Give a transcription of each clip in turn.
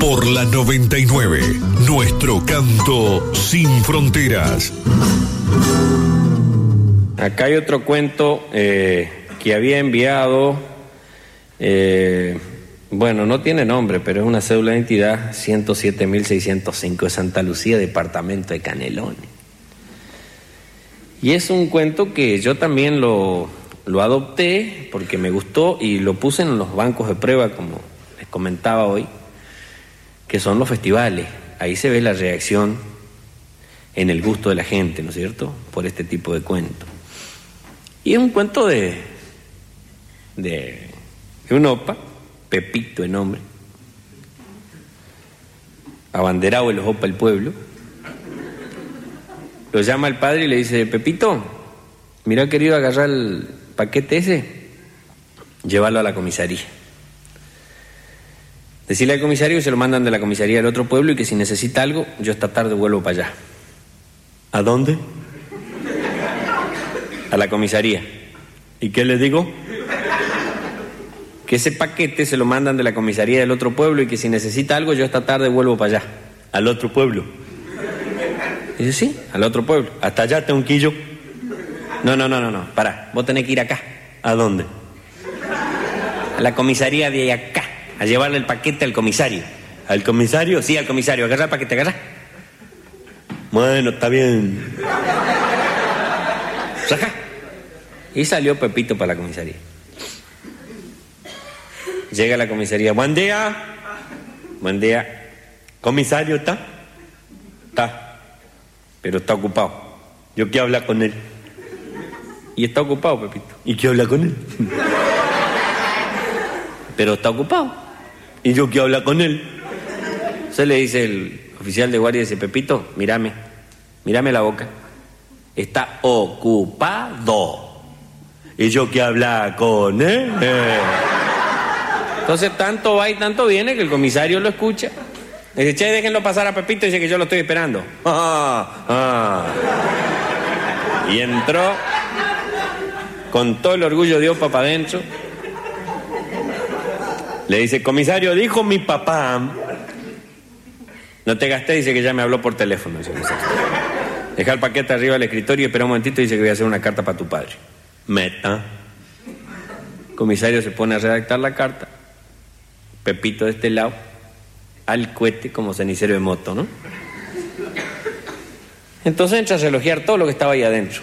por la 99, nuestro canto sin fronteras. Acá hay otro cuento que había enviado, bueno, no tiene nombre, pero es una cédula de identidad 107.605 de Santa Lucía, departamento de Canelones. Y es un cuento que yo también lo adopté porque me gustó y lo puse en los bancos de prueba, como les comentaba hoy, que son los festivales. Ahí se ve la reacción en el gusto de la gente, ¿no es cierto?, por este tipo de cuentos. Y es un cuento de un opa, Pepito de nombre, abanderado de los opa del pueblo. Lo llama el padre y le dice: Pepito, mira, querido, agarrar el paquete ese, llévalo a la comisaría. Decirle al comisario que se lo mandan de la comisaría del otro pueblo y que si necesita algo, yo esta tarde vuelvo para allá. ¿A dónde? A la comisaría. ¿Y qué le digo? Que ese paquete se lo mandan de la comisaría del otro pueblo y que si necesita algo, yo esta tarde vuelvo para allá. ¿Al otro pueblo? Dice: sí, al otro pueblo. ¿Hasta allá, Teunquillo? No, pará, vos tenés que ir acá. ¿A dónde? A la comisaría de acá, a llevarle el paquete al comisario. ¿Al comisario? Sí, al comisario. Agarra el paquete, agarra. Bueno, está bien. Saca. Y salió Pepito para la comisaría. Llega a la comisaría. Buen día. Buen día. ¿Comisario está? Está. Pero está ocupado. Yo quiero hablar con él. Y está ocupado, Pepito. ¿Y quiero hablar con él? Pero está ocupado. Y yo quiero hablar con él. Entonces le dice el oficial de guardia, dice: Pepito, mírame la boca. Está ocupado. Y yo quiero hablar con él. Entonces tanto va y tanto viene que el comisario lo escucha. Le dice: che, déjenlo pasar a Pepito. Dice que yo lo estoy esperando. Y entró con todo el orgullo de opa para adentro. Le dice: comisario, dijo mi papá. No te gasté, dice que ya me habló por teléfono. Deja el paquete arriba del escritorio y espera un momentito, dice que voy a hacer una carta para tu padre. Meta. El comisario se pone a redactar la carta. Pepito de este lado, al cohete como cenicero de moto, ¿no? Entonces entra a relojear todo lo que estaba ahí adentro.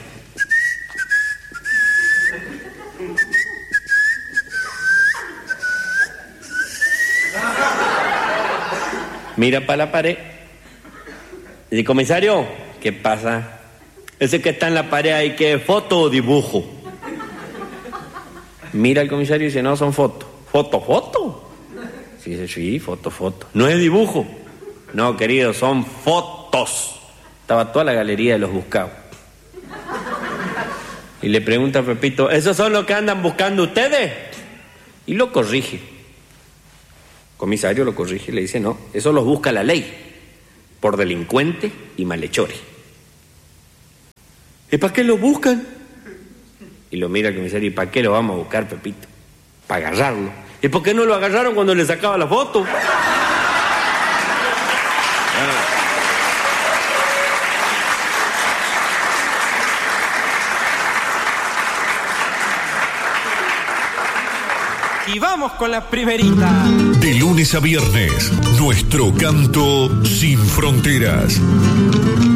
Mira para la pared. Dice: comisario, ¿qué pasa? Ese que está en la pared ahí, ¿qué es, foto o dibujo? Mira el comisario y dice: no, son fotos. ¿Foto? Dice: sí, foto. ¿No es dibujo? No, querido, son fotos. Estaba toda la galería de los buscados. Y le pregunta a Pepito: ¿esos son los que andan buscando ustedes? Y lo corrige. El comisario lo corrige y le dice: no, eso los busca la ley, por delincuentes y malhechores. ¿Y para qué lo buscan? Y lo mira el comisario: ¿y para qué lo vamos a buscar, Pepito? Para agarrarlo. ¿Y por qué no lo agarraron cuando le sacaba la foto? Y vamos con la primerita. De lunes a viernes, nuestro canto sin fronteras.